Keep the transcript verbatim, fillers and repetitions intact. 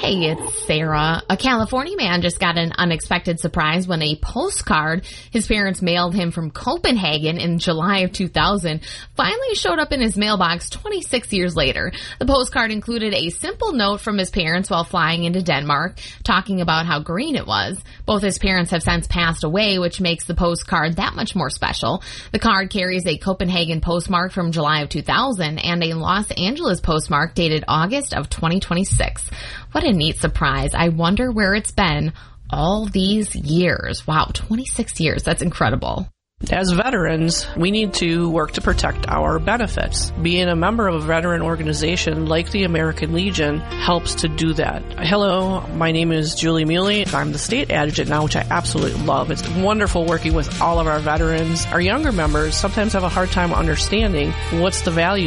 Hey, it's Sarah. A California man just got an unexpected surprise when a postcard his parents mailed him from Copenhagen in July of two thousand finally showed up in his mailbox twenty-six years later. The postcard included a simple note from his parents while flying into Denmark, talking about how green it was. Both his parents have since passed away, which makes the postcard that much more special. The card carries a Copenhagen postmark from July of two thousand and a Los Angeles postmark dated August of twenty twenty-six. What a neat surprise. I wonder where it's been all these years. Wow, twenty-six years. That's incredible. As veterans, we need to work to protect our benefits. Being a member of a veteran organization like the American Legion helps to do that. Hello, my name is Julie Muley. I'm the state adjutant now, which I absolutely love. It's wonderful working with all of our veterans. Our younger members sometimes have a hard time understanding what's the value